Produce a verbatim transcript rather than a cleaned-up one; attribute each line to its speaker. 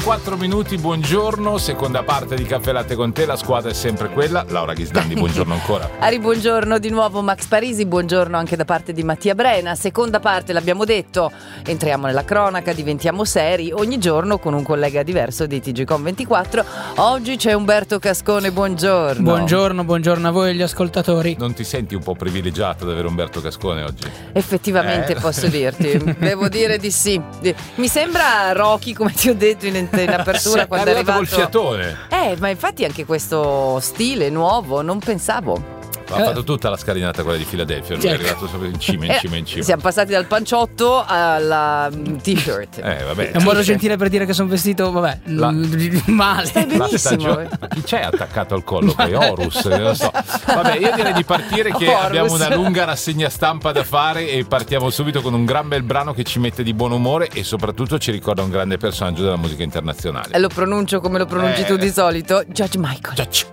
Speaker 1: quattro minuti, buongiorno, seconda parte di Caffè Latte con te, la squadra è sempre quella. Laura Ghisdandi, buongiorno ancora.
Speaker 2: Ari, buongiorno di nuovo Max Parisi, buongiorno anche da parte di Mattia Brena. Seconda parte, l'abbiamo detto, entriamo nella cronaca, diventiamo seri, ogni giorno con un collega diverso di T G Com ventiquattro. Oggi c'è Umberto Cascone, buongiorno.
Speaker 3: Buongiorno, buongiorno a voi e agli ascoltatori.
Speaker 1: Non ti senti un po' privilegiato ad avere Umberto Cascone oggi?
Speaker 2: Effettivamente
Speaker 1: eh.
Speaker 2: posso dirti, devo dire di sì. Mi sembra Rocky, come ti ho detto in, in apertura,
Speaker 1: sì,
Speaker 2: quando è arrivato
Speaker 1: col fiatone.
Speaker 2: Eh, ma infatti anche questo stile nuovo, non pensavo.
Speaker 1: Ha fatto tutta la scalinata quella di Philadelphia, lui è arrivato sempre in cima, in cima, in cima.
Speaker 2: Siamo passati dal panciotto alla t-shirt.
Speaker 1: Eh, vabbè.
Speaker 3: È un modo gentile per dire che sono vestito, vabbè,
Speaker 1: La-
Speaker 3: male.
Speaker 2: Stai benissimo.
Speaker 1: Stagio- Ma chi c'è attaccato al collo? Poi Horus, non lo so. Vabbè, io direi di partire che
Speaker 2: Horus.
Speaker 1: abbiamo una lunga rassegna stampa da fare e partiamo subito con un gran bel brano che ci mette di buon umore e soprattutto ci ricorda un grande personaggio della musica internazionale.
Speaker 2: E lo pronuncio come lo pronunci
Speaker 1: Eh.
Speaker 2: tu di solito, George Michael.
Speaker 1: Giacci.